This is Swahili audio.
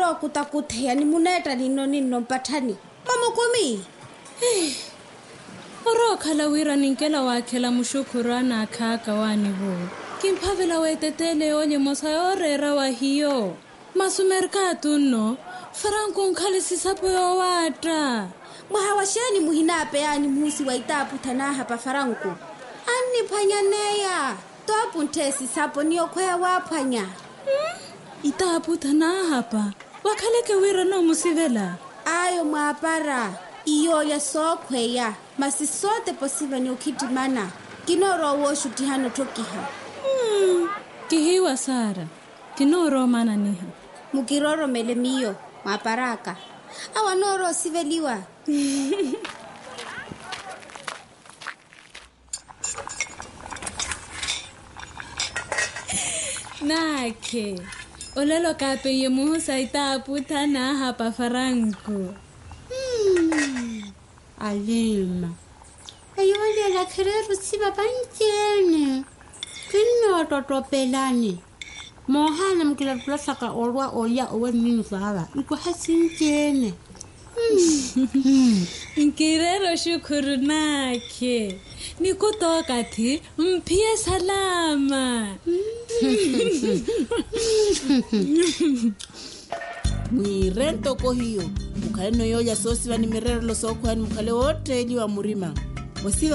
ro kutakuthea ni muneta nino mpathani mamukumi oro khala wira ninkela wakhela mushukurana akhaka wani bo kimphavela wetetele onye mosayore wa hiyo masumerka tunno Franco nkhalisisa poyo wata mwahawashani muhinape yani musi waitapu thana hapa Franco ani phanyaneya topu ntesi sapo niyo khoya waphanya itapu thana hapa wakhaleke wira no musivela ayo mwapara iyo ya sokhweya masisote posiva ni ukitimana kinoro wo shutihano tokiha kihiwa Sara kinoro mana niha mukiroro melemiyo maparaka awanoro siveliwa nake olelo kape ye muhusa itapu thana hapa Franco Alima ayole la khereru siba banjene kinno totopelani mohana mkila plasaka orwa oya owe nini sawa iko hasinjene nkirero shukuru nake nikutoka thi mpie salama mwirento ko hiyo ukhale no yoya sosi vani mirero lo sokho ani mukhale wote eliwa murima